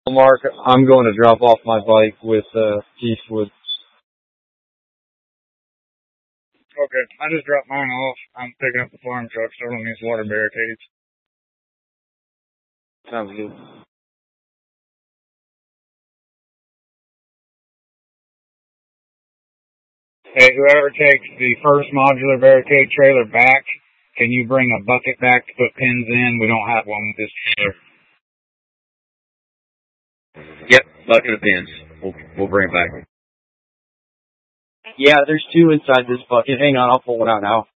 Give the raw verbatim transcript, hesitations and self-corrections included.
Mark, I'm going to drop off my bike with uh, Eastwood. Okay, I just dropped mine off. I'm picking up the farm truck, starting these water barricades. Sounds good. Hey, whoever takes the first modular barricade trailer back, can you bring a bucket back to put pins in? We don't have one with this trailer. Yep, bucket of pins. We'll, we'll bring it back. Yeah, there's two inside this bucket. Hang on, I'll pull it out now.